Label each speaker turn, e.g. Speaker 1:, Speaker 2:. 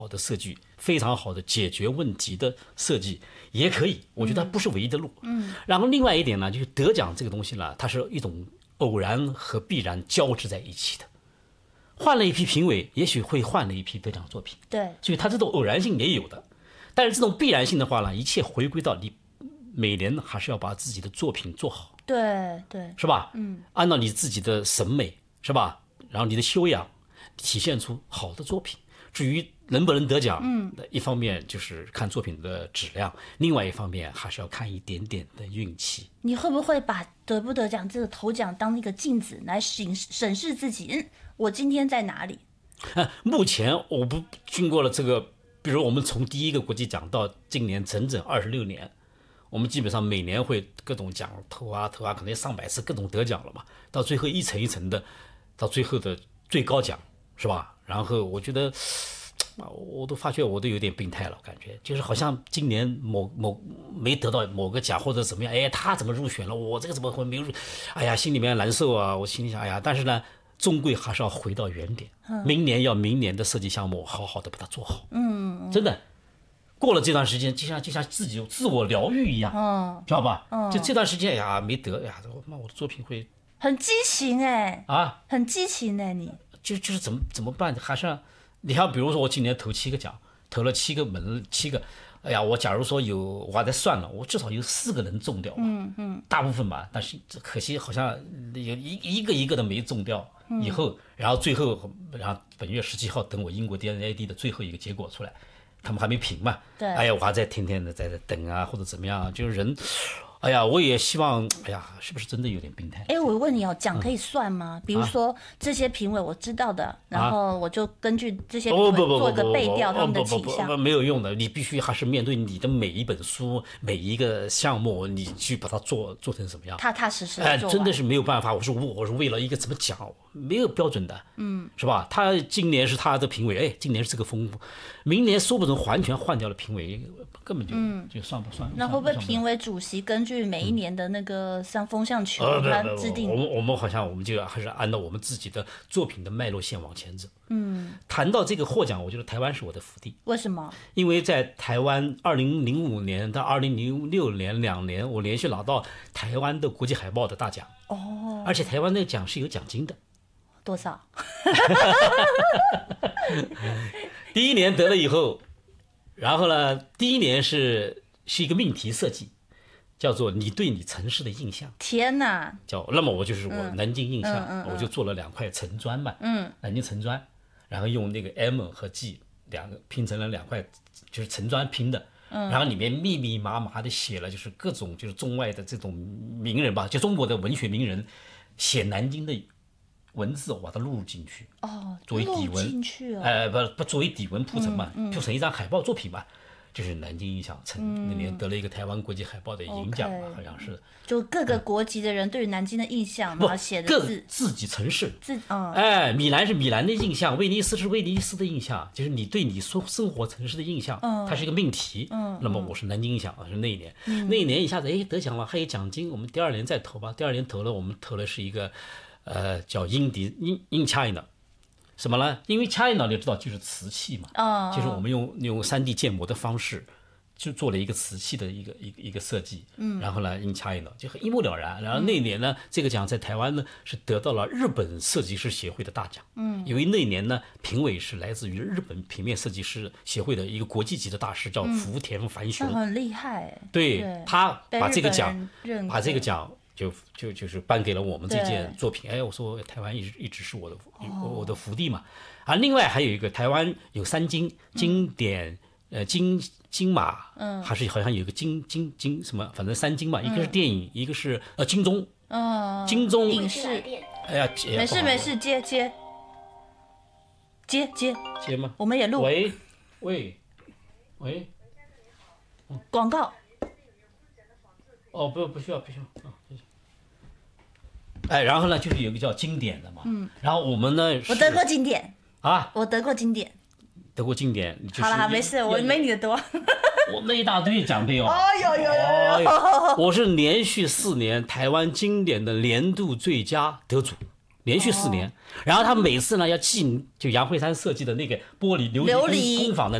Speaker 1: 好的设计，非常好的解决问题的设计也可以，我觉得它不是唯一的路。然后另外一点呢，就是得奖这个东西呢，它是一种偶然和必然交织在一起的。换了一批评委，也许会换了一批得奖作品。
Speaker 2: 对，
Speaker 1: 所以它这种偶然性也有的。但是这种必然性的话呢，一切回归到你每年还是要把自己的作品做好。
Speaker 2: 对对，
Speaker 1: 是吧？按照你自己的审美，是吧？然后你的修养，体现出好的作品。至于能不能得奖，一方面就是看作品的质量，另外一方面还是要看一点点的运气。
Speaker 2: 你会不会把得不得奖这个头奖当一个镜子来审视自己？我今天在哪里？
Speaker 1: 目前我不经过了这个，比如我们从第一个国际奖到今年整整26年。我们基本上每年会各种奖投啊，可能上百次各种得奖了嘛，到最后一层一层的，到最后的最高奖，是吧？然后我觉得，我都发觉我都有点病态了，感觉就是好像今年某没得到某个奖或者怎么样，哎，他怎么入选了，我这个怎么会没入？哎呀，心里面难受啊！我心里想，哎呀，但是呢，终归还是要回到原点，明年的设计项目好好的把它做好，真的。过了这段时间，就像自己自我疗愈一样，知道吧？就这段时间，哎呀，没得，哎呀，我的作品会
Speaker 2: 很激情哎，很激情哎，你
Speaker 1: 就是怎么办？还是要你看，比如说我今年投7个奖，投了7个门，7个，哎呀，我假如说我还在算了，我至少有4个能中掉嘛，大部分吧，但是可惜好像有一个一个的没中掉，以后，然后最后，然后本月17号等我英国 DNAD 的最后一个结果出来。他们还没评嘛？
Speaker 2: 对，
Speaker 1: 哎呀，我还在天天的在等啊，或者怎么样，就是人，哎呀，我也希望，哎呀，是不是真的有点病态？
Speaker 2: 哎，我问你哦，奖可以算吗？比如说这些评委我知道的，然后我就根据这些评委做一个背调，他们的倾向。
Speaker 1: 没有用的，你必须还是面对你的每一本书、每一个项目，你去把它做成什么样，
Speaker 2: 踏踏实实。
Speaker 1: 哎，真的是没有办法。我是为了一个怎么奖，没有标准的，是吧？他今年是他的评委，哎，今年是这个风格，明年说不准完全换掉了评委，根本就算不算？
Speaker 2: 那会不会评委主席根据每一年的那个风向球，他制定？
Speaker 1: 我们好像我们就还是按照我们自己的作品的脉络线往前走。谈到这个获奖，我觉得台湾是我的福地。
Speaker 2: 为什么？
Speaker 1: 因为在台湾2005年到2006年2年，我连续拿到台湾的国际海报的大奖。而且台湾那个奖是有奖金的。
Speaker 2: 多少？
Speaker 1: 第一年得了以后，然后呢，第一年是一个命题设计，叫做你对你城市的印象。
Speaker 2: 天哪！
Speaker 1: 那么我就是我南京印象，我就做了2块层砖嘛，南京层砖，然后用那个 M 和 G 2个拼成了2块，就是层砖拼的。然后里面密密麻麻的写了就是各种就是中外的这种名人吧，就中国的文学名人写南京的文字，我把它录入进去，作为底文，不作为底文铺成嘛，铺成一张海报作品嘛，就是南京印象那年得了一个台湾国际海报的银奖嘛，好像是。
Speaker 2: 就各个国籍的人对于南京的印象，然后写的字，
Speaker 1: 自己城市，米兰是米兰的印象，威尼斯是威尼斯的印象，就是你对你生活城市的印象，它是一个命题。那么我是南京印象，是那一年，那一年一下子得奖了，还有奖金，我们第2年再投吧。第2年投了，我们投的是一个叫in China。什么呢？因为 China 你知道就是瓷器嘛，就是我们用 3D 建模的方式就做了一个瓷器的一个设计，然后呢 in China 就很一目了然。然后那年呢，这个奖在台湾呢是得到了日本设计师协会的大奖，因为那年呢评委是来自于日本平面设计师协会的一个国际级的大师，叫福田繁雄，
Speaker 2: 很厉害。
Speaker 1: 对，他把这个奖就是颁给了我们这件作品。哎，我说台湾一直是我的福地嘛。另外还有一个台湾有3金，经典金马，还是好像有一个金什么，反正3金嘛，一个是电影，一个是金钟，金钟
Speaker 2: 影视。
Speaker 1: 哎呀，
Speaker 2: 没事，接
Speaker 1: 吗？
Speaker 2: 我们也录。
Speaker 1: 喂，
Speaker 2: 广告。
Speaker 1: 不需要哎，然后呢，就是有一个叫经典的嘛，然后我们呢，
Speaker 2: 我得过经典
Speaker 1: 啊，
Speaker 2: 我得过经典，
Speaker 1: 就是
Speaker 2: 好了，没事，我没你的多，
Speaker 1: 我那一大堆奖杯哦，
Speaker 2: 有，
Speaker 1: 我是连续4年台湾经典的年度最佳得主， 连续4年。然后他每次呢要进就杨慧珊设计的那个玻璃琉璃工坊的